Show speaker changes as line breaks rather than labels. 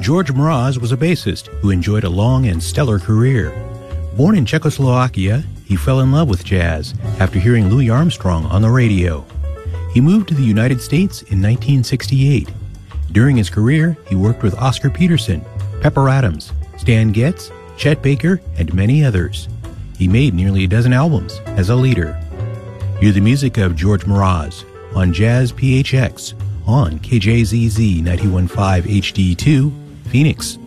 George Mraz was a bassist who enjoyed a long and stellar career. Born in Czechoslovakia, he fell in love with jazz after hearing Louis Armstrong on the radio. He moved to the United States in 1968. During his career, he worked with Oscar Peterson, Pepper Adams, Stan Getz, Chet Baker, and many others. He made nearly a dozen albums as a leader. Hear the music of George Mraz on Jazz PHX on KJZZ 91.5 HD2, Phoenix.